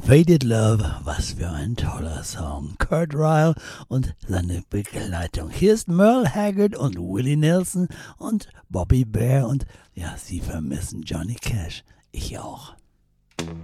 Faded Love, was für ein toller Song. Kurt Ryle und seine Begleitung. Hier ist Merle Haggard und Willie Nelson und Bobby Bare und ja, sie vermissen Johnny Cash. Ich auch.